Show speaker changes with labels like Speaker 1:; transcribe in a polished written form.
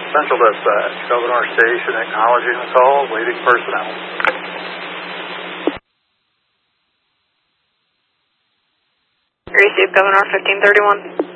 Speaker 1: Central Dispatch, Gouverneur Station acknowledging the call, waiting personnel.
Speaker 2: Received, Gouverneur 1531.